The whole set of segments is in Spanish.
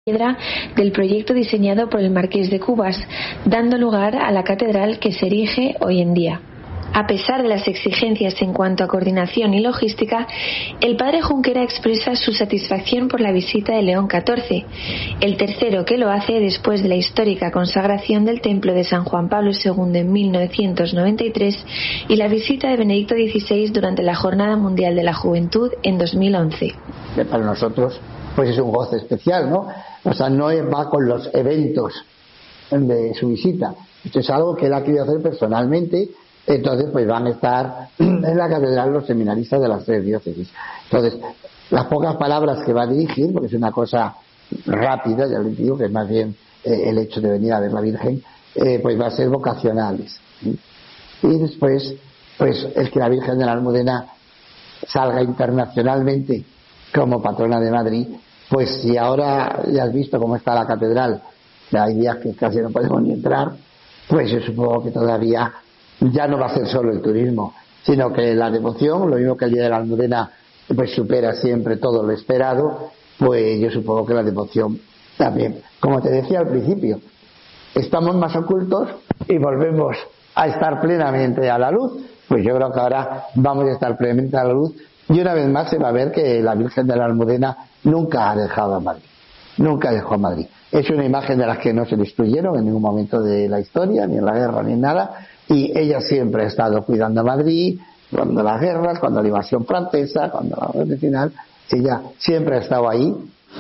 piedra del proyecto diseñado por el Marqués de Cubas, dando lugar a la catedral que se erige hoy en día. A pesar de las exigencias en cuanto a coordinación y logística, el padre Junquera expresa su satisfacción por la visita de León XIV, el tercero que lo hace después de la histórica consagración del templo de San Juan Pablo II en 1993 y la visita de Benedicto XVI durante la Jornada Mundial de la Juventud en 2011. Para nosotros pues es un goce especial, ¿no? O sea, no va con los eventos de su visita. Esto es algo que él ha querido hacer personalmente. Entonces pues van a estar en la catedral los seminaristas de las 3 diócesis. Entonces las pocas palabras que va a dirigir, porque es una cosa rápida, ya les digo que es más bien el hecho de venir a ver la Virgen, pues va a ser vocacionales. Y después pues el que la Virgen de la Almudena salga internacionalmente como patrona de Madrid, pues si ahora ya has visto cómo está la catedral, ya hay días que casi no podemos ni entrar, pues yo supongo que todavía ya no va a ser solo el turismo, sino que la devoción, lo mismo que el Día de la Almudena pues supera siempre todo lo esperado, pues yo supongo que la devoción también. Como te decía al principio, estamos más ocultos y volvemos a estar plenamente a la luz. Pues yo creo que ahora vamos a estar plenamente a la luz y una vez más se va a ver que la Virgen de la Almudena nunca ha dejado a Madrid, nunca dejó a Madrid. Es una imagen de las que no se destruyeron en ningún momento de la historia, ni en la guerra ni en nada. Y ella siempre ha estado cuidando a Madrid, cuando las guerras, cuando la invasión francesa, cuando la guerra final, ella siempre ha estado ahí.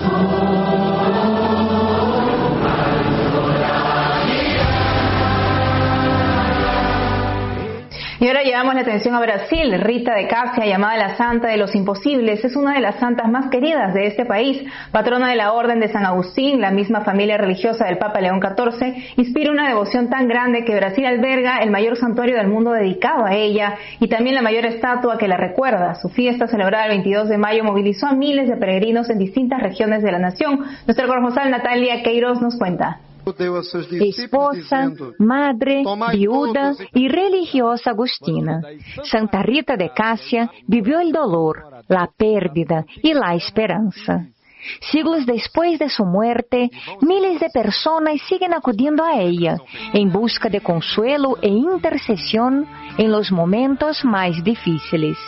Y ahora llevamos la atención a Brasil. Rita de Cássia, llamada la Santa de los Imposibles, es una de las santas más queridas de este país. Patrona de la Orden de San Agustín, la misma familia religiosa del Papa León XIV, inspira una devoción tan grande que Brasil alberga el mayor santuario del mundo dedicado a ella y también la mayor estatua que la recuerda. Su fiesta, celebrada el 22 de mayo, movilizó a miles de peregrinos en distintas regiones de la nación. Nuestra corresponsal Natalia Queiroz nos cuenta. Esposa, madre, viuda y religiosa agustina, Santa Rita de Cássia vivió el dolor, la pérdida y la esperanza. Siglos después de su muerte, miles de personas siguen acudiendo a ella en busca de consuelo e intercesión en los momentos más difíciles.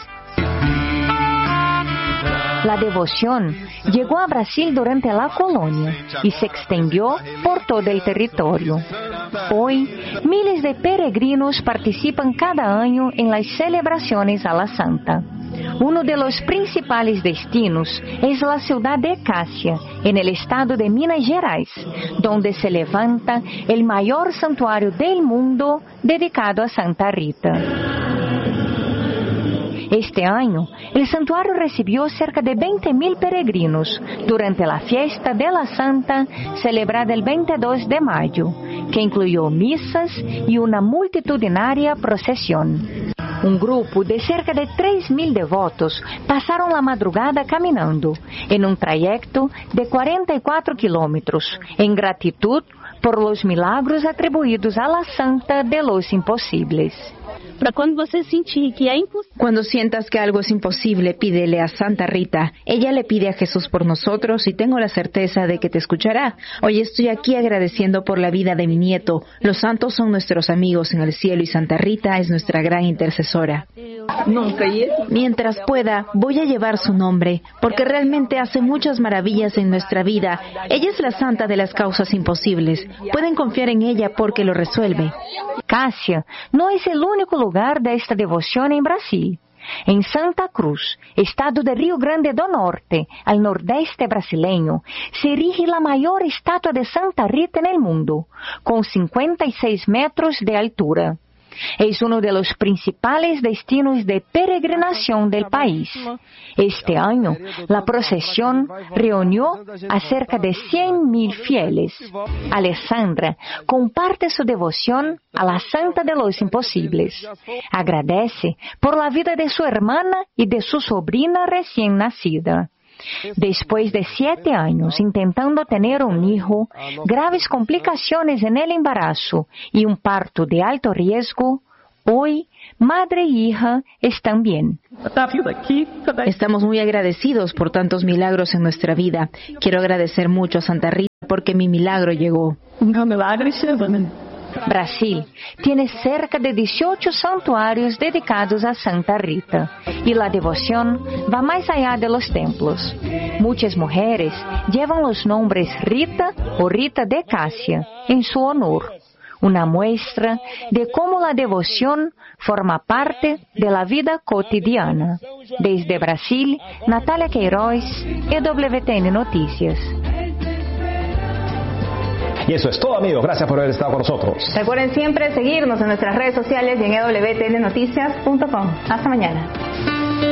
La devoción llegó a Brasil durante la colonia y se extendió por todo el territorio. Hoy, miles de peregrinos participan cada año en las celebraciones a la Santa. Uno de los principales destinos es la ciudad de Cássia, en el estado de Minas Gerais, donde se levanta el mayor santuario del mundo dedicado a Santa Rita. Este año, el santuario recibió cerca de 20.000 peregrinos durante la fiesta de la Santa celebrada el 22 de mayo, que incluyó misas y una multitudinaria procesión. Un grupo de cerca de 3.000 devotos pasaron la madrugada caminando en un trayecto de 44 kilómetros, en gratitud por los milagros atribuidos a la Santa de los Imposibles. Cuando sientas que algo es imposible, pídele a Santa Rita. Ella le pide a Jesús por nosotros y tengo la certeza de que te escuchará. Hoy estoy aquí agradeciendo por la vida de mi nieto. Los santos son nuestros amigos en el cielo y Santa Rita es nuestra gran intercesora. Mientras pueda, voy a llevar su nombre, porque realmente hace muchas maravillas en nuestra vida. Ella es la santa de las causas imposibles. Pueden confiar en ella porque lo resuelve. Cássia no es el único lugar de esta devoción en Brasil. En Santa Cruz, estado de Rio Grande do Norte, al nordeste brasileño, se erige la mayor estatua de Santa Rita en el mundo, con 56 metros de altura. Es uno de los principales destinos de peregrinación del país. Este año, la procesión reunió a cerca de 100.000 fieles. Alessandra comparte su devoción a la Santa de los Imposibles. Agradece por la vida de su hermana y de su sobrina recién nacida. Después de 7 años intentando tener un hijo, graves complicaciones en el embarazo y un parto de alto riesgo, hoy madre e hija están bien. Estamos muy agradecidos por tantos milagros en nuestra vida. Quiero agradecer mucho a Santa Rita porque mi milagro llegó. Brasil tiene cerca de 18 santuarios dedicados a Santa Rita y la devoción va más allá de los templos. Muchas mujeres llevan los nombres Rita o Rita de Cássia en su honor, una muestra de cómo la devoción forma parte de la vida cotidiana. Desde Brasil, Natalia Queiroz, EWTN Noticias. Y eso es todo, amigos. Gracias por haber estado con nosotros. Recuerden siempre seguirnos en nuestras redes sociales y en EWTNnoticias.com. Hasta mañana.